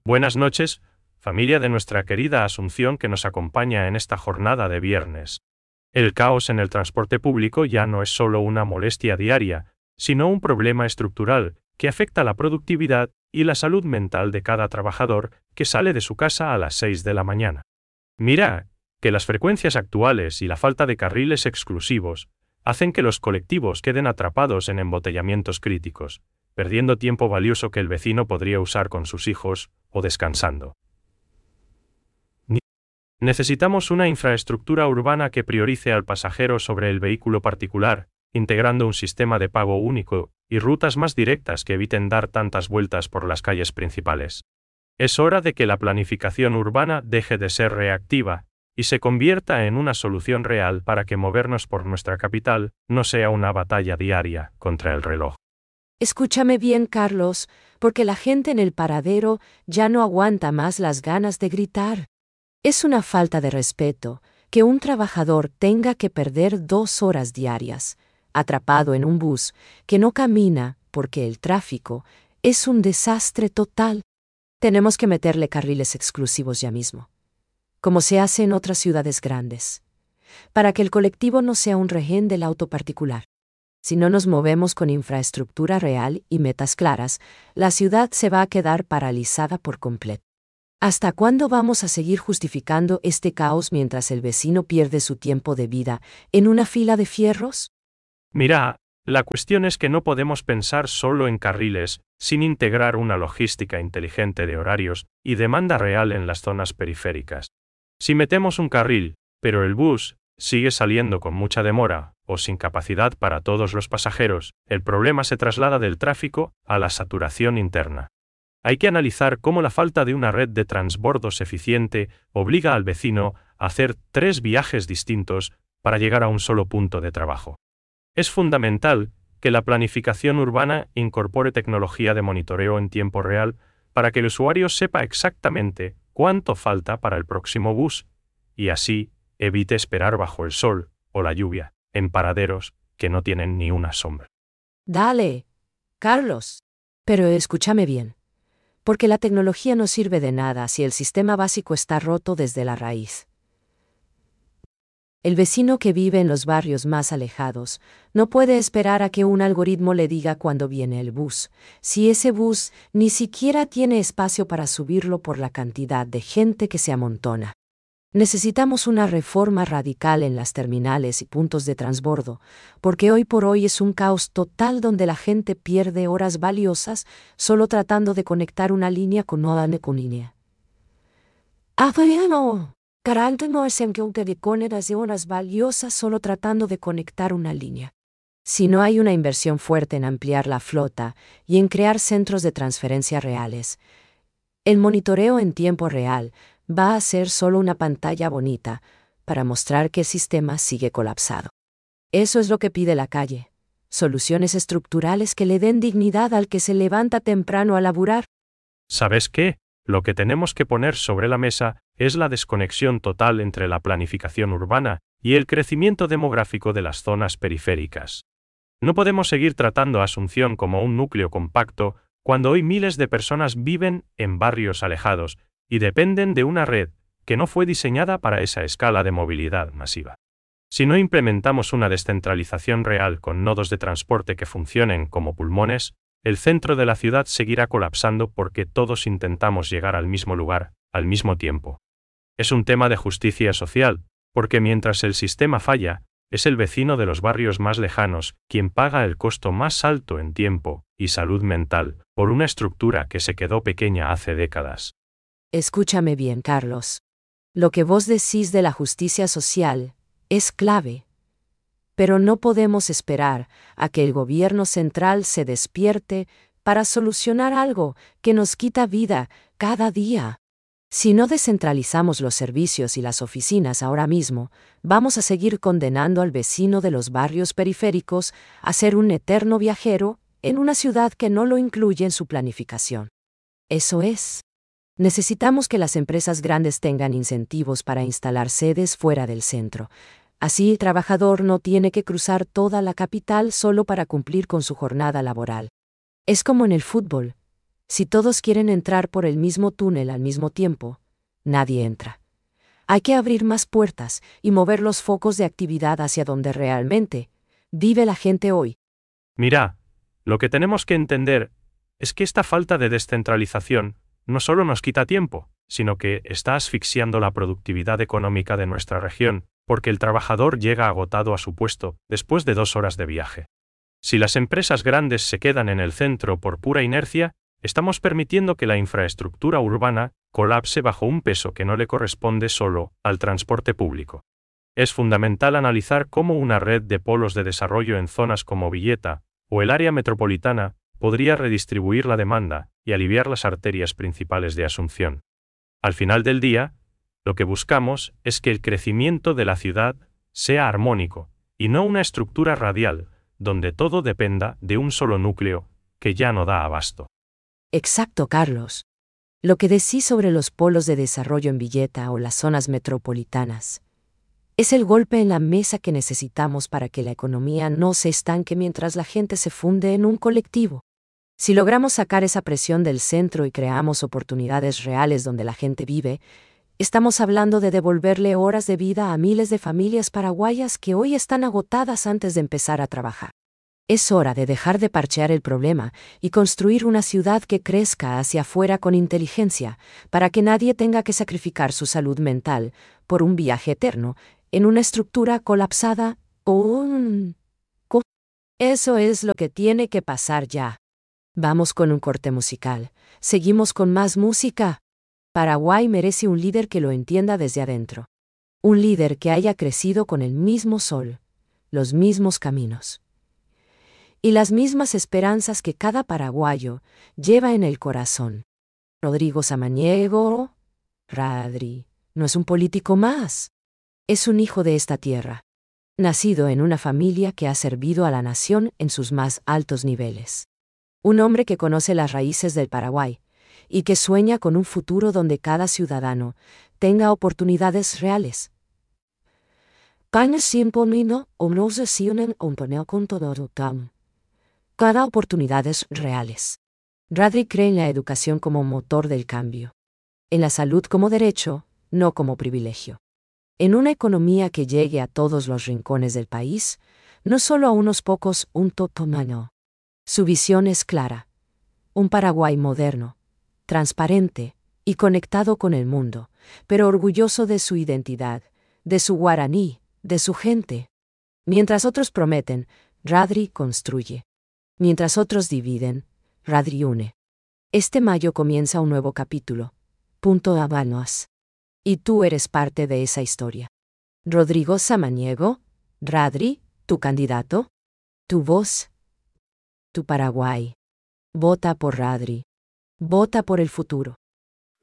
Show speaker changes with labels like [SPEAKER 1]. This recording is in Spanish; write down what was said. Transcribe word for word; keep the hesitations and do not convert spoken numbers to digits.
[SPEAKER 1] Buenas noches, familia de nuestra querida Asunción que nos acompaña en esta jornada de viernes. El caos en el transporte público ya no es solo una molestia diaria, sino un problema estructural que afecta la productividad y la salud mental de cada trabajador que sale de su casa a las seis de la mañana. Mira, que las frecuencias actuales y la falta de carriles exclusivos hacen que los colectivos queden atrapados en embotellamientos críticos, perdiendo tiempo valioso que el vecino podría usar con sus hijos o descansando. Necesitamos una infraestructura urbana que priorice al pasajero sobre el vehículo particular, integrando un sistema de pago único y rutas más directas que eviten dar tantas vueltas por las calles principales. Es hora de que la planificación urbana deje de ser reactiva y se convierta en una solución real para que movernos por nuestra capital no sea una batalla diaria contra el reloj.
[SPEAKER 2] Escúchame bien, Carlos, porque la gente en el paradero ya no aguanta más las ganas de gritar. Es una falta de respeto que un trabajador tenga que perder dos horas diarias, atrapado en un bus que no camina porque el tráfico es un desastre total. Tenemos que meterle carriles exclusivos ya mismo, como se hace en otras ciudades grandes, para que el colectivo no sea un rehén del auto particular. Si no nos movemos con infraestructura real y metas claras, la ciudad se va a quedar paralizada por completo. ¿Hasta cuándo vamos a seguir justificando este caos mientras el vecino pierde su tiempo de vida en una fila de fierros?
[SPEAKER 1] Mira, la cuestión es que no podemos pensar solo en carriles sin integrar una logística inteligente de horarios y demanda real en las zonas periféricas. Si metemos un carril, pero el bus sigue saliendo con mucha demora o sin capacidad para todos los pasajeros, el problema se traslada del tráfico a la saturación interna. Hay que analizar cómo la falta de una red de transbordos eficiente obliga al vecino a hacer tres viajes distintos para llegar a un solo punto de trabajo. Es fundamental que la planificación urbana incorpore tecnología de monitoreo en tiempo real para que el usuario sepa exactamente cuánto falta para el próximo bus y así evite esperar bajo el sol o la lluvia en paraderos que no tienen ni una sombra.
[SPEAKER 2] Dale, Carlos. Pero escúchame bien, porque la tecnología no sirve de nada si el sistema básico está roto desde la raíz. El vecino que vive en los barrios más alejados no puede esperar a que un algoritmo le diga cuándo viene el bus, si ese bus ni siquiera tiene espacio para subirlo por la cantidad de gente que se amontona. Necesitamos una reforma radical en las terminales y puntos de transbordo, porque hoy por hoy es un caos total donde la gente pierde horas valiosas solo tratando de conectar una línea con otra línea. Ah, bueno. Caralto no es en que un teleconeras de horas valiosas solo tratando de conectar una línea. Si no hay una inversión fuerte en ampliar la flota y en crear centros de transferencia reales, el monitoreo en tiempo real va a ser solo una pantalla bonita para mostrar que el sistema sigue colapsado. Eso es lo que pide la calle. Soluciones estructurales que le den dignidad al que se levanta temprano a laburar.
[SPEAKER 1] ¿Sabes qué? Lo que tenemos que poner sobre la mesa es la desconexión total entre la planificación urbana y el crecimiento demográfico de las zonas periféricas. No podemos seguir tratando a Asunción como un núcleo compacto cuando hoy miles de personas viven en barrios alejados y dependen de una red que no fue diseñada para esa escala de movilidad masiva. Si no implementamos una descentralización real con nodos de transporte que funcionen como pulmones, el centro de la ciudad seguirá colapsando porque todos intentamos llegar al mismo lugar, al mismo tiempo. Es un tema de justicia social, porque mientras el sistema falla, es el vecino de los barrios más lejanos quien paga el costo más alto en tiempo y salud mental por una estructura que se quedó pequeña hace décadas.
[SPEAKER 2] Escúchame bien, Carlos. Lo que vos decís de la justicia social es clave. Pero no podemos esperar a que el gobierno central se despierte para solucionar algo que nos quita vida cada día. Si no descentralizamos los servicios y las oficinas ahora mismo, vamos a seguir condenando al vecino de los barrios periféricos a ser un eterno viajero en una ciudad que no lo incluye en su planificación. Eso es. Necesitamos que las empresas grandes tengan incentivos para instalar sedes fuera del centro. Así el trabajador no tiene que cruzar toda la capital solo para cumplir con su jornada laboral. Es como en el fútbol. Si todos quieren entrar por el mismo túnel al mismo tiempo, nadie entra. Hay que abrir más puertas y mover los focos de actividad hacia donde realmente vive la gente hoy.
[SPEAKER 1] Mira, lo que tenemos que entender es que esta falta de descentralización no solo nos quita tiempo, sino que está asfixiando la productividad económica de nuestra región, porque el trabajador llega agotado a su puesto después de dos horas de viaje. Si las empresas grandes se quedan en el centro por pura inercia, estamos permitiendo que la infraestructura urbana colapse bajo un peso que no le corresponde solo al transporte público. Es fundamental analizar cómo una red de polos de desarrollo en zonas como Villeta o el área metropolitana podría redistribuir la demanda y aliviar las arterias principales de Asunción. Al final del día, lo que buscamos es que el crecimiento de la ciudad sea armónico y no una estructura radial, donde todo dependa de un solo núcleo que ya no da abasto.
[SPEAKER 2] Exacto, Carlos. Lo que decís sobre los polos de desarrollo en Villeta o las zonas metropolitanas es el golpe en la mesa que necesitamos para que la economía no se estanque mientras la gente se funde en un colectivo. Si logramos sacar esa presión del centro y creamos oportunidades reales donde la gente vive, estamos hablando de devolverle horas de vida a miles de familias paraguayas que hoy están agotadas antes de empezar a trabajar. Es hora de dejar de parchear el problema y construir una ciudad que crezca hacia afuera con inteligencia, para que nadie tenga que sacrificar su salud mental por un viaje eterno en una estructura colapsada o un... co- Eso es lo que tiene que pasar ya. Vamos con un corte musical. Seguimos con más música. Paraguay merece un líder que lo entienda desde adentro. Un líder que haya crecido con el mismo sol, los mismos caminos y las mismas esperanzas que cada paraguayo lleva en el corazón. Rodrigo Samaniego, Radri, no es un político más. Es un hijo de esta tierra, nacido en una familia que ha servido a la nación en sus más altos niveles. Un hombre que conoce las raíces del Paraguay y que sueña con un futuro donde cada ciudadano tenga oportunidades reales. Cada oportunidades reales. Radri cree en la educación como motor del cambio. En la salud como derecho, no como privilegio. En una economía que llegue a todos los rincones del país, no solo a unos pocos, un totomano. Su visión es clara. Un Paraguay moderno, transparente y conectado con el mundo, pero orgulloso de su identidad, de su guaraní, de su gente. Mientras otros prometen, Radri construye. Mientras otros dividen, Radri une. Este mayo comienza un nuevo capítulo. Punto Habanos. Y tú eres parte de esa historia. Rodrigo Samaniego, Radri, tu candidato, tu voz, tu Paraguay. Vota por Radri. Vota por el futuro.